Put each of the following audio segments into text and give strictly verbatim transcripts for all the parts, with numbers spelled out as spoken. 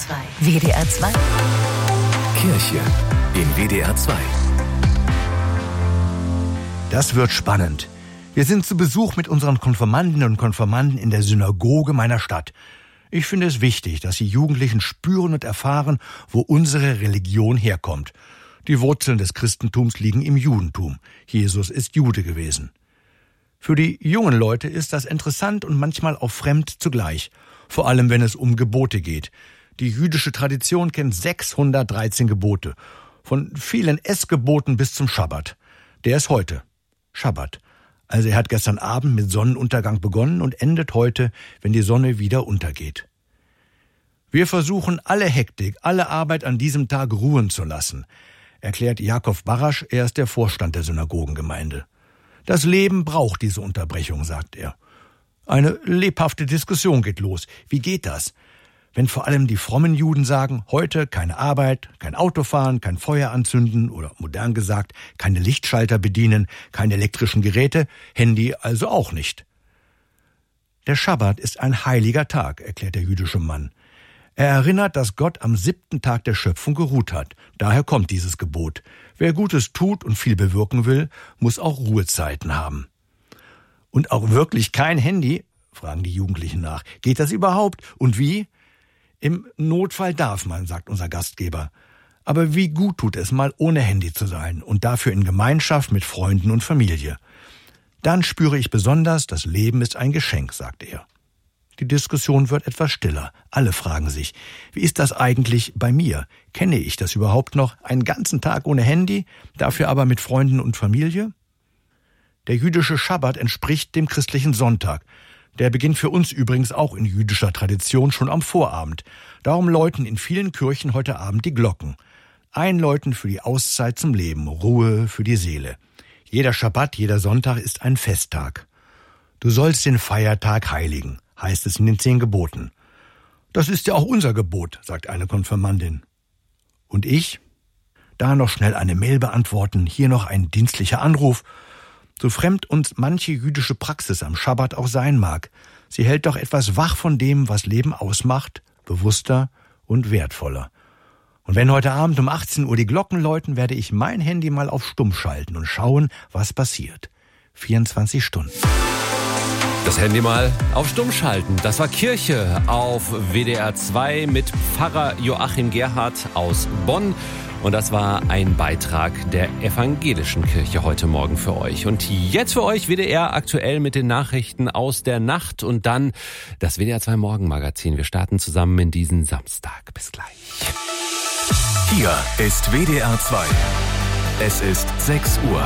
zwei. W D R zwei. Kirche in W D R zwei. Das wird spannend. Wir sind zu Besuch mit unseren Konfirmandinnen und Konfirmanden in der Synagoge meiner Stadt. Ich finde es wichtig, dass die Jugendlichen spüren und erfahren, wo unsere Religion herkommt. Die Wurzeln des Christentums liegen im Judentum. Jesus ist Jude gewesen. Für die jungen Leute ist das interessant und manchmal auch fremd zugleich. Vor allem, wenn es um Gebote geht. Die jüdische Tradition kennt sechshundertdreizehn Gebote. Von vielen Essgeboten bis zum Schabbat. Der ist heute. Schabbat. Also er hat gestern Abend mit Sonnenuntergang begonnen und endet heute, wenn die Sonne wieder untergeht. Wir versuchen, alle Hektik, alle Arbeit an diesem Tag ruhen zu lassen, erklärt Jakob Barasch, er ist der Vorstand der Synagogengemeinde. Das Leben braucht diese Unterbrechung, sagt er. Eine lebhafte Diskussion geht los. Wie geht das? Wenn vor allem die frommen Juden sagen, heute keine Arbeit, kein Autofahren, kein Feuer anzünden oder modern gesagt, keine Lichtschalter bedienen, keine elektrischen Geräte, Handy also auch nicht. Der Schabbat ist ein heiliger Tag, erklärt der jüdische Mann. Er erinnert, dass Gott am siebten Tag der Schöpfung geruht hat. Daher kommt dieses Gebot. Wer Gutes tut und viel bewirken will, muss auch Ruhezeiten haben. Und auch wirklich kein Handy? Fragen die Jugendlichen nach. Geht das überhaupt? Und wie? Im Notfall darf man, sagt unser Gastgeber. Aber wie gut tut es mal, ohne Handy zu sein und dafür in Gemeinschaft mit Freunden und Familie. Dann spüre ich besonders, das Leben ist ein Geschenk, sagt er. Die Diskussion wird etwas stiller. Alle fragen sich, wie ist das eigentlich bei mir? Kenne ich das überhaupt noch? Einen ganzen Tag ohne Handy, dafür aber mit Freunden und Familie? Der jüdische Schabbat entspricht dem christlichen Sonntag. Der beginnt für uns übrigens auch in jüdischer Tradition schon am Vorabend. Darum läuten in vielen Kirchen heute Abend die Glocken. Einläuten für die Auszeit zum Leben, Ruhe für die Seele. Jeder Schabbat, jeder Sonntag ist ein Festtag. Du sollst den Feiertag heiligen, heißt es in den zehn Geboten. Das ist ja auch unser Gebot, sagt eine Konfirmandin. Und ich? Da noch schnell eine Mail beantworten, hier noch ein dienstlicher Anruf. So fremd uns manche jüdische Praxis am Schabbat auch sein mag, sie hält doch etwas wach von dem, was Leben ausmacht, bewusster und wertvoller. Und wenn heute Abend um achtzehn Uhr die Glocken läuten, werde ich mein Handy mal auf Stumm schalten und schauen, was passiert. vierundzwanzig Stunden. Das Handy mal auf Stumm schalten. Das war Kirche auf W D R zwei mit Pfarrer Joachim Gerhardt aus Bonn. Und das war ein Beitrag der evangelischen Kirche heute Morgen für euch. Und jetzt für euch W D R aktuell mit den Nachrichten aus der Nacht und dann das W D R zwei Morgenmagazin. Wir starten zusammen in diesen Samstag. Bis gleich. Hier ist W D R zwei. Es ist sechs Uhr.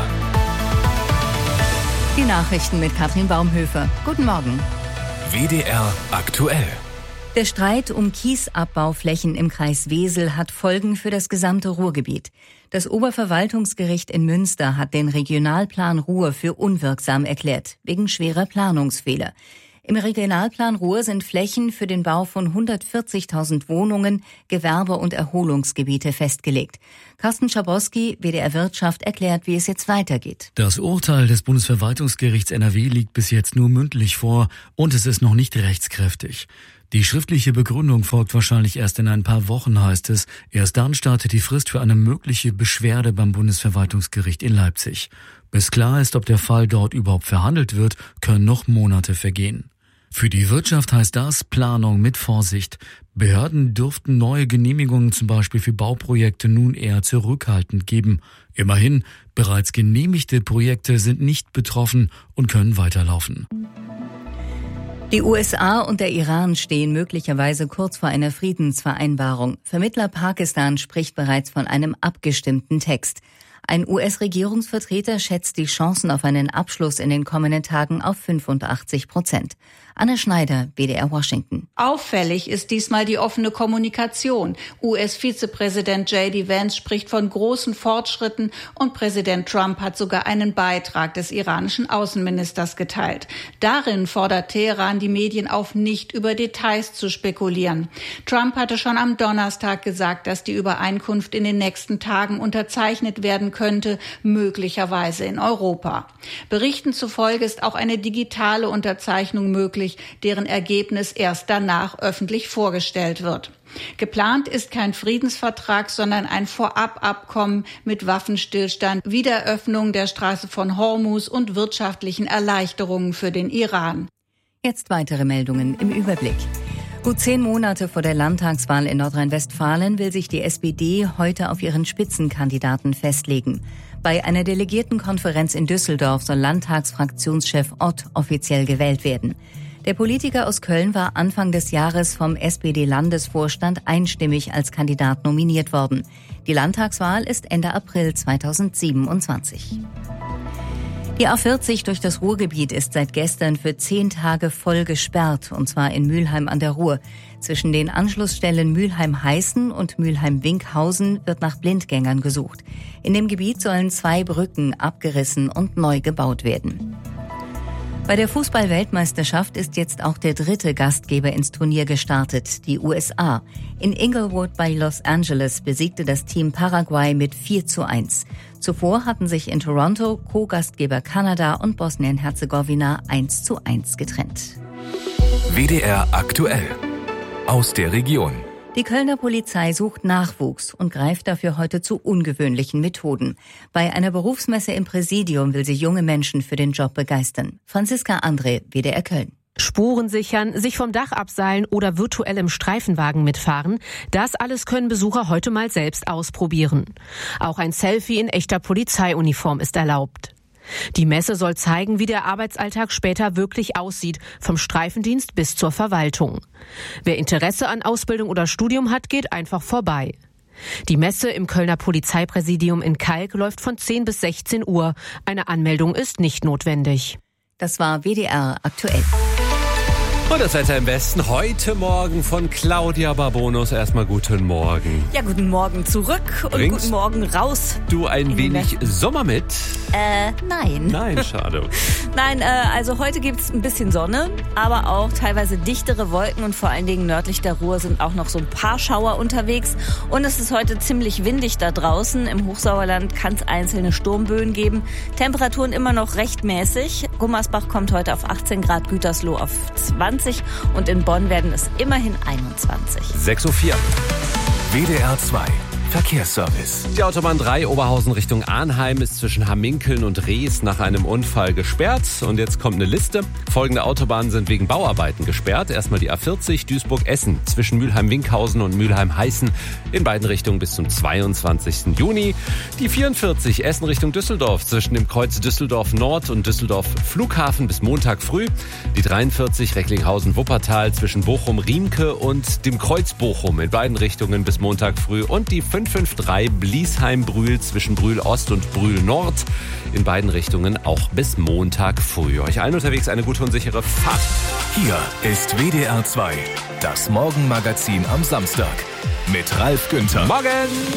Die Nachrichten mit Katrin Baumhöfer. Guten Morgen. W D R aktuell. Der Streit um Kiesabbauflächen im Kreis Wesel hat Folgen für das gesamte Ruhrgebiet. Das Oberverwaltungsgericht in Münster hat den Regionalplan Ruhr für unwirksam erklärt, wegen schwerer Planungsfehler. Im Regionalplan Ruhr sind Flächen für den Bau von hundertvierzigtausend Wohnungen, Gewerbe- und Erholungsgebiete festgelegt. Carsten Schabowski, W D R Wirtschaft, erklärt, wie es jetzt weitergeht. Das Urteil des Bundesverwaltungsgerichts N R W liegt bis jetzt nur mündlich vor und es ist noch nicht rechtskräftig. Die schriftliche Begründung folgt wahrscheinlich erst in ein paar Wochen, heißt es. Erst dann startet die Frist für eine mögliche Beschwerde beim Bundesverwaltungsgericht in Leipzig. Bis klar ist, ob der Fall dort überhaupt verhandelt wird, können noch Monate vergehen. Für die Wirtschaft heißt das Planung mit Vorsicht. Behörden dürften neue Genehmigungen zum Beispiel für Bauprojekte nun eher zurückhaltend geben. Immerhin, bereits genehmigte Projekte sind nicht betroffen und können weiterlaufen. Die U S A und der Iran stehen möglicherweise kurz vor einer Friedensvereinbarung. Vermittler Pakistan spricht bereits von einem abgestimmten Text. Ein U S-Regierungsvertreter schätzt die Chancen auf einen Abschluss in den kommenden Tagen auf fünfundachtzig Prozent. Anne Schneider, W D R Washington. Auffällig ist diesmal die offene Kommunikation. U S-Vizepräsident J D Vance spricht von großen Fortschritten und Präsident Trump hat sogar einen Beitrag des iranischen Außenministers geteilt. Darin fordert Teheran die Medien auf, nicht über Details zu spekulieren. Trump hatte schon am Donnerstag gesagt, dass die Übereinkunft in den nächsten Tagen unterzeichnet werden könnte, möglicherweise in Europa. Berichten zufolge ist auch eine digitale Unterzeichnung möglich, möglich, deren Ergebnis erst danach öffentlich vorgestellt wird. Geplant ist kein Friedensvertrag, sondern ein Vorababkommen mit Waffenstillstand, Wiederöffnung der Straße von Hormuz und wirtschaftlichen Erleichterungen für den Iran. Jetzt weitere Meldungen im Überblick. Gut zehn Monate vor der Landtagswahl in Nordrhein-Westfalen will sich die S P D heute auf ihren Spitzenkandidaten festlegen. Bei einer Delegiertenkonferenz in Düsseldorf soll Landtagsfraktionschef Ott offiziell gewählt werden. Der Politiker aus Köln war Anfang des Jahres vom S P D-Landesvorstand einstimmig als Kandidat nominiert worden. Die Landtagswahl ist Ende April zweitausendsiebenundzwanzig. Die A vierzig durch das Ruhrgebiet ist seit gestern für zehn Tage voll gesperrt, und zwar in Mülheim an der Ruhr. Zwischen den Anschlussstellen Mülheim-Heißen und Mülheim-Winkhausen wird nach Blindgängern gesucht. In dem Gebiet sollen zwei Brücken abgerissen und neu gebaut werden. Bei der Fußball-Weltmeisterschaft ist jetzt auch der dritte Gastgeber ins Turnier gestartet, die U S A. In Inglewood bei Los Angeles besiegte das Team Paraguay mit vier zu eins. Zuvor hatten sich in Toronto Co-Gastgeber Kanada und Bosnien-Herzegowina eins zu eins getrennt. W D R aktuell aus der Region. Die Kölner Polizei sucht Nachwuchs und greift dafür heute zu ungewöhnlichen Methoden. Bei einer Berufsmesse im Präsidium will sie junge Menschen für den Job begeistern. Franziska André, W D R Köln. Spuren sichern, sich vom Dach abseilen oder virtuell im Streifenwagen mitfahren, das alles können Besucher heute mal selbst ausprobieren. Auch ein Selfie in echter Polizeiuniform ist erlaubt. Die Messe soll zeigen, wie der Arbeitsalltag später wirklich aussieht, vom Streifendienst bis zur Verwaltung. Wer Interesse an Ausbildung oder Studium hat, geht einfach vorbei. Die Messe im Kölner Polizeipräsidium in Kalk läuft von zehn bis sechzehn Uhr. Eine Anmeldung ist nicht notwendig. Das war W D R aktuell. Und das Wetter im Westen heute Morgen von Claudia Barbonus. Erstmal guten Morgen. Ja, guten Morgen zurück und Bringst guten Morgen raus. Du ein wenig Sommer mit? Äh, nein. Nein, schade. Nein, äh, also heute gibt's ein bisschen Sonne, aber auch teilweise dichtere Wolken und vor allen Dingen nördlich der Ruhr sind auch noch so ein paar Schauer unterwegs. Und es ist heute ziemlich windig da draußen. Im Hochsauerland kann es einzelne Sturmböen geben. Temperaturen immer noch recht mäßig. Gummersbach kommt heute auf achtzehn Grad, Gütersloh auf zwanzig und in Bonn werden es immerhin einundzwanzig. sechs Uhr vier. W D R zwei Verkehrsservice. Die Autobahn drei Oberhausen Richtung Arnheim ist zwischen Hamminkeln und Rees nach einem Unfall gesperrt. Und jetzt kommt eine Liste. Folgende Autobahnen sind wegen Bauarbeiten gesperrt. Erstmal die A vierzig Duisburg-Essen zwischen Mülheim-Winkhausen und Mülheim-Heißen in beiden Richtungen bis zum zweiundzwanzigsten Juni. Die vierundvierzig Essen Richtung Düsseldorf zwischen dem Kreuz Düsseldorf Nord und Düsseldorf Flughafen bis Montag früh. Die dreiundvierzig Recklinghausen-Wuppertal zwischen Bochum-Riemke und dem Kreuz Bochum in beiden Richtungen bis Montag früh. Und die fünf fünf drei Bliesheim-Brühl zwischen Brühl Ost und Brühl Nord in beiden Richtungen auch bis Montag früh. Euch allen unterwegs eine gute und sichere Fahrt. Hier ist W D R zwei, das Morgenmagazin am Samstag mit Ralf Günther. Morgen!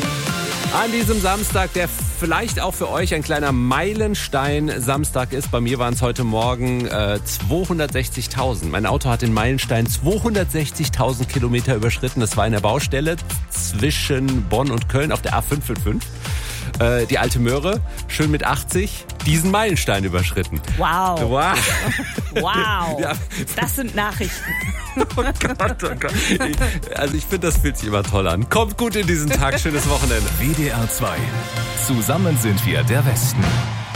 An diesem Samstag, der vielleicht auch für euch ein kleiner Meilenstein-Samstag ist. Bei mir waren es heute Morgen äh, zweihundertsechzigtausend. Mein Auto hat den Meilenstein zweihundertsechzigtausend Kilometer überschritten. Das war in der Baustelle zwischen Bonn und Köln auf der A fünf fünf fünf. Äh, die alte Möhre, schön mit achtzig, diesen Meilenstein überschritten. Wow. Wow. Wow. Ja. Das sind Nachrichten. Oh Gott, oh Gott. Ich, also ich finde, das fühlt sich immer toll an. Kommt gut in diesen Tag, schönes Wochenende. W D R zwei. Zusammen sind wir der Westen.